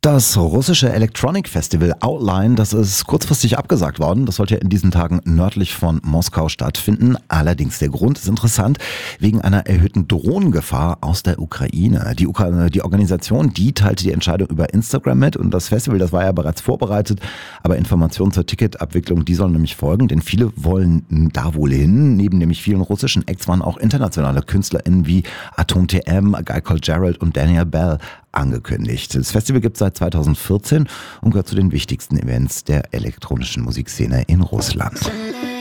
Das russische Electronic Festival Outline, das ist kurzfristig abgesagt worden. Das sollte ja in diesen Tagen nördlich von Moskau stattfinden. Allerdings der Grund ist interessant, wegen einer erhöhten Drohnengefahr aus der Ukraine. Die Organisation, die teilte die Entscheidung über Instagram mit und das Festival, das war ja bereits vorbereitet, aber Informationen zur Ticketabwicklung, die sollen nämlich folgen, denn viele wollen da wohl hin. Neben nämlich vielen russischen Acts waren auch internationale KünstlerInnen wie Atom TM, Guy Called Gerald und Daniel Bell angekündigt. Das Festival gibt es seit 2014 und gehört zu den wichtigsten Events der elektronischen Musikszene in Russland.